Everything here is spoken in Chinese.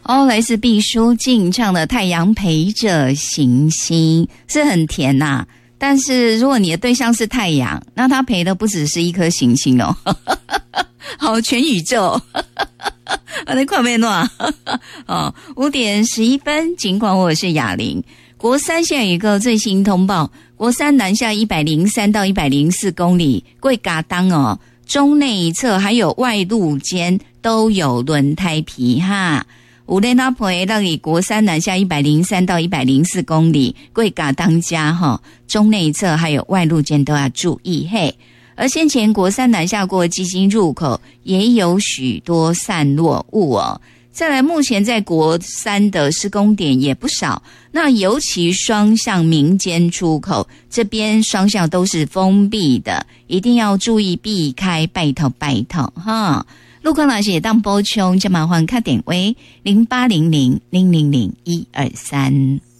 哦，来自毕书尽唱的《太阳陪着行星》是很甜呐，但是如果你的对象是太阳，那他陪的不只是一颗行星哦，好，全宇宙。那快没诺哦，5点11分，尽管我是雅玲。国三现在有一个最新通报，国三南下103到104公里，贵嘎当哦，中内侧还有外路间都有轮胎皮哈。有咧那陪让你国三南下103到104公里，贵嘎当家哈，中内侧还有外路间都要注意嘿。而先前国三南下过基金入口也有许多散落物哦。再来，目前在国三的施工点也不少，那尤其双向民间出口这边双向都是封闭的，一定要注意避开，拜托拜托哈。路况老师也当补充，就麻烦打电话0800000123。